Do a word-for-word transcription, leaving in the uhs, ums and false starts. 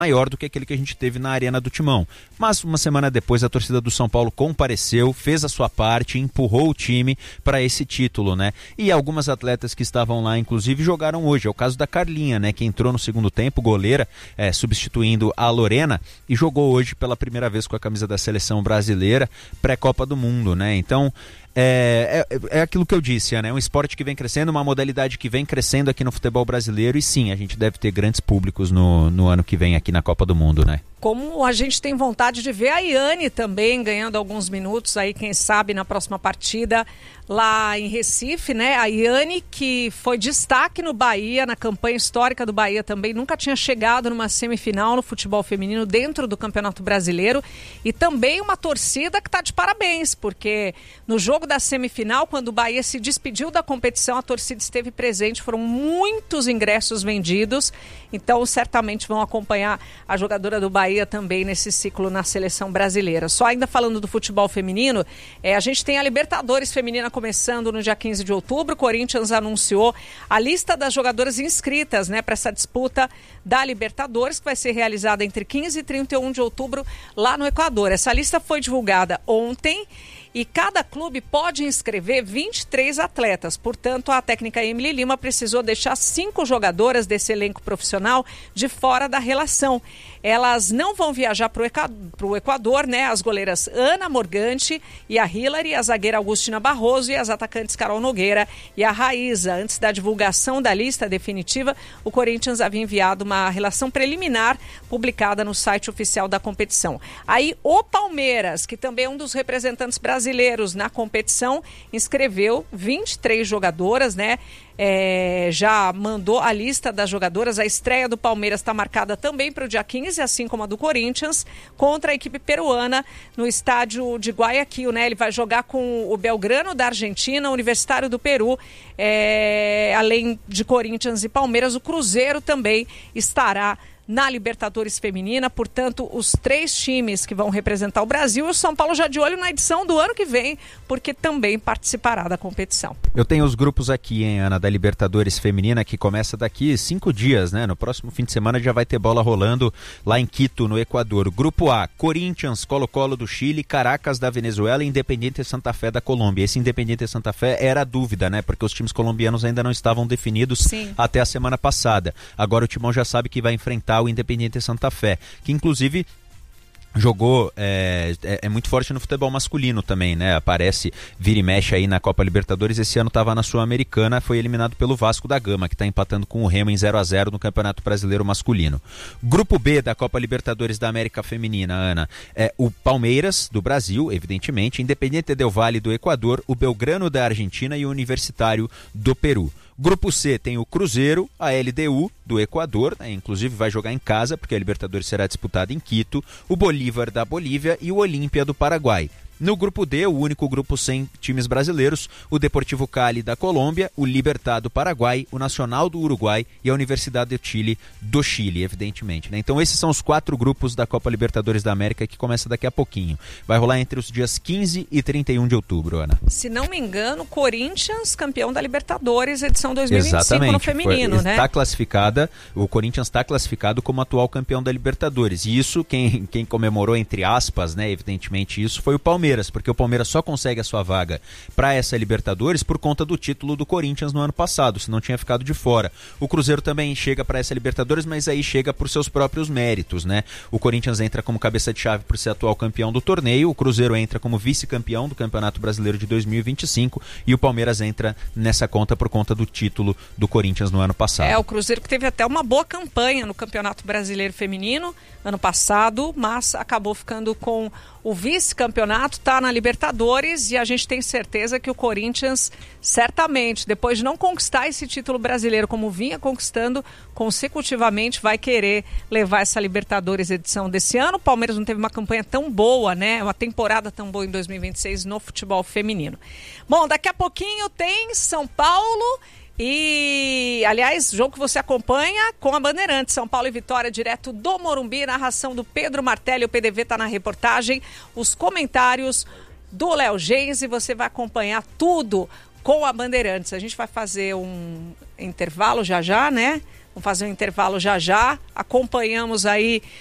maior do que aquele que a gente teve na Arena do Timão. Mas uma semana depois a torcida do São Paulo compareceu, fez a sua parte, empurrou o time para esse título, né? E algumas atletas que estavam lá, inclusive, jogaram hoje. É o caso da Carlinha, né? Que entrou no segundo tempo, goleira, é, substituindo a Lorena, e jogou hoje pela primeira vez com a camisa da seleção brasileira, pré-Copa do Mundo, né? Então, É, é, é aquilo que eu disse, né? Um esporte que vem crescendo, uma modalidade que vem crescendo aqui no futebol brasileiro, e sim, a gente deve ter grandes públicos no, no ano que vem aqui na Copa do Mundo, né? Como a gente tem vontade de ver a Iane também ganhando alguns minutos aí, quem sabe, na próxima partida lá em Recife, né? A Iane, que foi destaque no Bahia, na campanha histórica do Bahia também, nunca tinha chegado numa semifinal no futebol feminino dentro do Campeonato Brasileiro, e também uma torcida que está de parabéns, porque no jogo da semifinal, quando o Bahia se despediu da competição, a torcida esteve presente, foram muitos ingressos vendidos, então certamente vão acompanhar a jogadora do Bahia também nesse ciclo na seleção brasileira. Só ainda falando do futebol feminino, é, a gente tem a Libertadores feminina começando no dia quinze de outubro. O Corinthians anunciou a lista das jogadoras inscritas, né, para essa disputa da Libertadores, que vai ser realizada entre quinze e trinta e um de outubro lá no Equador. Essa lista foi divulgada ontem, e cada clube pode inscrever vinte e três atletas. Portanto, a técnica Emily Lima precisou deixar cinco jogadoras desse elenco profissional de fora da relação. Elas não vão viajar para o Equador, né? As goleiras Ana Morgante e a Hillary, a zagueira Augustina Barroso e as atacantes Carol Nogueira e a Raíza. Antes da divulgação da lista definitiva, o Corinthians havia enviado uma relação preliminar publicada no site oficial da competição. Aí o Palmeiras, que também é um dos representantes brasileiros brasileiros na competição, inscreveu vinte e três jogadoras, né? É, já mandou a lista das jogadoras. A estreia do Palmeiras está marcada também para o dia quinze, assim como a do Corinthians, contra a equipe peruana no estádio de Guayaquil, né? Ele vai jogar com o Belgrano da Argentina, o Universitário do Peru, é, além de Corinthians e Palmeiras, o Cruzeiro também estará na Libertadores Feminina. Portanto, os três times que vão representar o Brasil, e o São Paulo já de olho na edição do ano que vem, porque também participará da competição. Eu tenho os grupos aqui, hein, Ana, da Libertadores Feminina, que começa daqui cinco dias, né? No próximo fim de semana já vai ter bola rolando lá em Quito, no Equador. Grupo A, Corinthians, Colo-Colo do Chile, Caracas da Venezuela e Independiente Santa Fé da Colômbia. Esse Independiente Santa Fé era a dúvida, né? Porque os times colombianos ainda não estavam definidos. Sim. Até a semana passada. Agora o Timão já sabe que vai enfrentar o Independiente Santa Fé, que inclusive jogou, é, é, é muito forte no futebol masculino também, né? Aparece, vira e mexe aí na Copa Libertadores. Esse ano estava na Sul-Americana, foi eliminado pelo Vasco da Gama, que está empatando com o Remo em zero a zero no Campeonato Brasileiro Masculino. Grupo B da Copa Libertadores da América Feminina, Ana, é o Palmeiras do Brasil, evidentemente, Independiente del Valle do Equador, o Belgrano da Argentina e o Universitário do Peru. Grupo C tem o Cruzeiro, a L D U do Equador, né? Inclusive vai jogar em casa, porque a Libertadores será disputada em Quito, o Bolívar da Bolívia e o Olímpia do Paraguai. No grupo D, o único grupo sem times brasileiros, o Deportivo Cali da Colômbia, o Libertad do Paraguai, o Nacional do Uruguai e a Universidade de Chile do Chile, evidentemente, né? Então esses são os quatro grupos da Copa Libertadores da América, que começa daqui a pouquinho. Vai rolar entre os dias quinze e trinta e um de outubro, Ana. Se não me engano, Corinthians, campeão da Libertadores, edição dois mil e vinte e cinco. Exatamente. No feminino, Foi, né? Está classificada, o Corinthians está classificado como atual campeão da Libertadores. E isso, quem, quem comemorou, entre aspas, né, evidentemente isso, foi o Palmeiras. Porque o Palmeiras só consegue a sua vaga para essa Libertadores por conta do título do Corinthians no ano passado, senão tinha ficado de fora. O Cruzeiro também chega para essa Libertadores, mas aí chega por seus próprios méritos, né? O Corinthians entra como cabeça de chave por ser atual campeão do torneio, o Cruzeiro entra como vice-campeão do Campeonato Brasileiro de dois mil e vinte e cinco e o Palmeiras entra nessa conta por conta do título do Corinthians no ano passado. É, o Cruzeiro que teve até uma boa campanha no Campeonato Brasileiro Feminino ano passado, mas acabou ficando com o vice-campeonato, está na Libertadores, e a gente tem certeza que o Corinthians, certamente, depois de não conquistar esse título brasileiro como vinha conquistando consecutivamente, vai querer levar essa Libertadores edição desse ano. O Palmeiras não teve uma campanha tão boa, né? Uma temporada tão boa em dois mil e vinte e seis no futebol feminino. Bom, daqui a pouquinho tem São Paulo e, aliás, jogo que você acompanha com a Bandeirantes, São Paulo e Vitória, direto do Morumbi, narração do Pedro Martelli, o P D V está na reportagem, os comentários do Léo Gens, e você vai acompanhar tudo com a Bandeirantes. A gente vai fazer um intervalo já já, né? Vamos fazer um intervalo já já. Acompanhamos aí